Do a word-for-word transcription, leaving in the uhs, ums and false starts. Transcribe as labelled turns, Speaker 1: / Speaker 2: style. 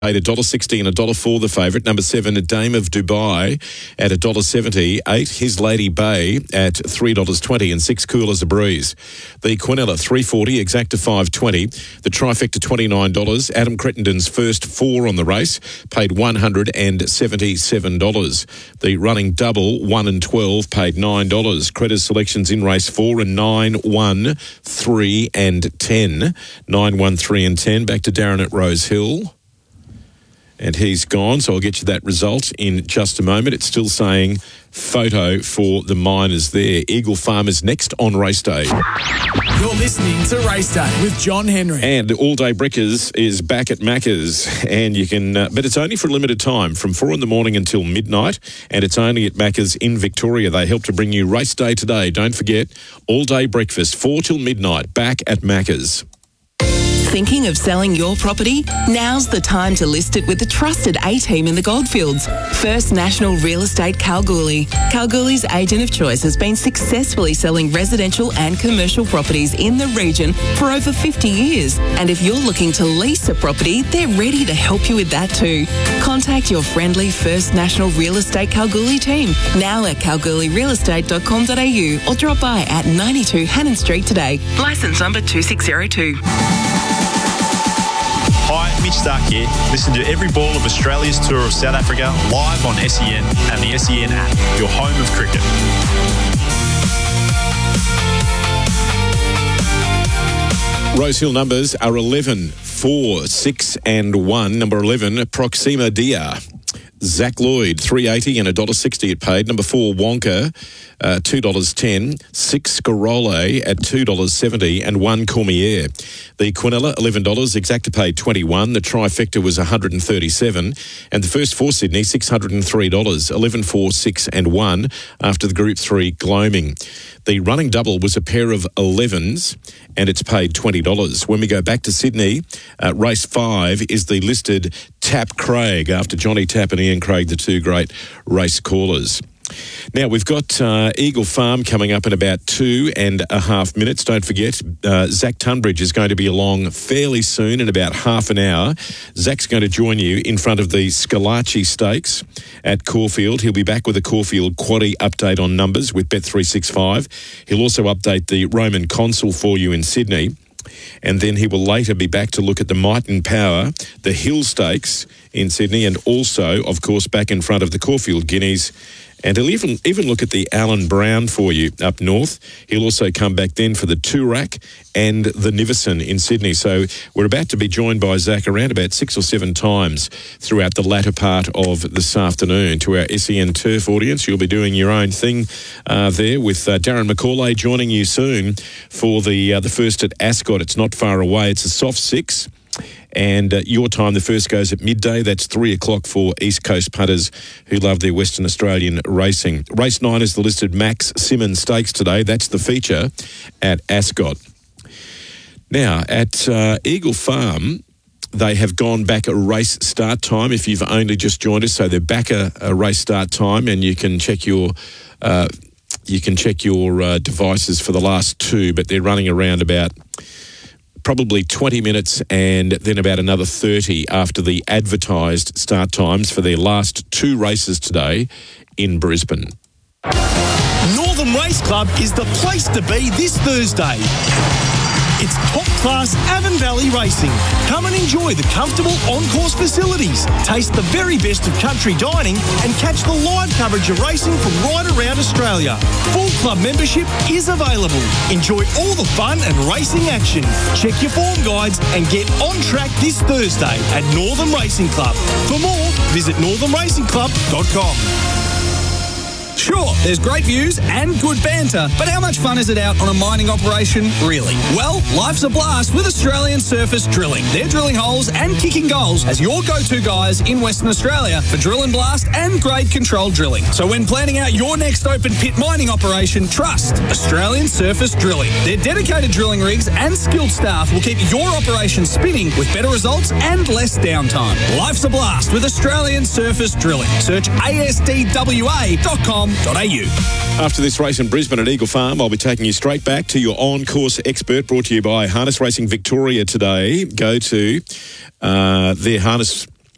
Speaker 1: Eight, one dollar sixty and one dollar four the favourite. Number seven, a Dame of Dubai at one dollar seventy. Eight, His Lady Bay at three dollars twenty and six, Cool as a Breeze. The Quinella, three dollars forty, Exacta five dollars twenty. The Trifecta, twenty-nine dollars. Adam Crittenden's first four on the race paid one hundred seventy-seven dollars. The Running Double, one and twelve, paid nine dollars. Creditors selections in race four and nine, one, three and ten. nine, one, three and ten. Back to Darren at Rose Hill. And he's gone, so I'll get you that result in just a moment. It's still saying photo for the miners there. Eagle Farmers next on race day.
Speaker 2: You're listening to Race Day with John Henry.
Speaker 1: And All Day Brickers is back at Macca's. And you can, uh, but it's only for a limited time, from four in the morning until midnight. And it's only at Macca's in Victoria. They help to bring you Race Day today. Don't forget, all day breakfast, four till midnight, back at Macca's.
Speaker 3: Thinking of selling your property? Now's the time to list it with the trusted A-team in the Goldfields. First National Real Estate Kalgoorlie. Kalgoorlie's agent of choice has been successfully selling residential and commercial properties in the region for over fifty years. And if you're looking to lease a property, they're ready to help you with that too. Contact your friendly First National Real Estate Kalgoorlie team now at kalgoorlie real estate dot com dot a u or drop by at ninety-two Hannon Street today. Licence number two six zero two.
Speaker 4: Hi, Mitch Stark here. Listen to every ball of Australia's tour of South Africa live on S E N and the S E N app, your home of cricket.
Speaker 1: Rose Hill numbers are eleven, four, six and one. Number eleven, Proxima Dia. Zach Lloyd, three dollars eighty and one dollar sixty it paid. Number four, Wonka, uh, two dollars ten. Six, Scarole at two dollars seventy and one, Cormier. The Quinella, eleven dollars. Exacta paid twenty-one dollars. The Trifecta was one hundred thirty-seven dollars. And the first for Sydney, six hundred three dollars. eleven, four, six and one after the Group three gloaming. The Running Double was a pair of elevens and it's paid twenty dollars. When we go back to Sydney, uh, race five is the listed Tap Craig after Johnny Tapp and Ian Craig, the two great race callers. Now, we've got uh, Eagle Farm coming up in about two and a half minutes. Don't forget, uh, Zach Tunbridge is going to be along fairly soon in about half an hour. Zach's going to join you in front of the Scalacci Stakes at Caulfield. He'll be back with a Caulfield Quaddie update on numbers with Bet three sixty-five. He'll also update the Roman Consul for you in Sydney. And then he will later be back to look at the Might and Power, the Hill Stakes in Sydney, and also, of course, back in front of the Caulfield Guineas. And he'll even, even look at the Alan Brown for you up north. He'll also come back then for the Toorak and the Niverson in Sydney. So we're about to be joined by Zach around about six or seven times throughout the latter part of this afternoon to our S E N Turf audience. You'll be doing your own thing uh, there with uh, Darren McCauley joining you soon for the, uh, the first at Ascot. It's not far away. It's a soft six. And uh, your time, the first goes at midday. That's three o'clock for East Coast punters who love their Western Australian racing. Race nine is the listed Max Simmons Stakes today. That's the feature at Ascot. Now, at uh, Eagle Farm, they have gone back a race start time if you've only just joined us. So they're back a, a race start time, and you can check your... Uh, you can check your uh, devices for the last two, but they're running around about... probably twenty minutes and then about another thirty after the advertised start times for their last two races today in Brisbane.
Speaker 2: Northern Race Club is the place to be this Thursday. It's top-class Avon Valley racing. Come and enjoy the comfortable on-course facilities, taste the very best of country dining, and catch the live coverage of racing from right around Australia. Full club membership is available. Enjoy all the fun and racing action. Check your form guides and get on track this Thursday at Northern Racing Club. For more, visit northern racing club dot com.
Speaker 5: Sure, there's great views and good banter, but how much fun is it out on a mining operation, really? Well, life's a blast with Australian Surface Drilling. They're drilling holes and kicking goals as your go-to guys in Western Australia for drill and blast and grade control drilling. So when planning out your next open pit mining operation, trust Australian Surface Drilling. Their dedicated drilling rigs and skilled staff will keep your operation spinning with better results and less downtime. Life's a blast with Australian Surface Drilling. Search A S D W A dot com.
Speaker 1: After this race in Brisbane at Eagle Farm, I'll be taking you straight back to your on-course expert, brought to you by Harness Racing Victoria today. Go to uh, their harness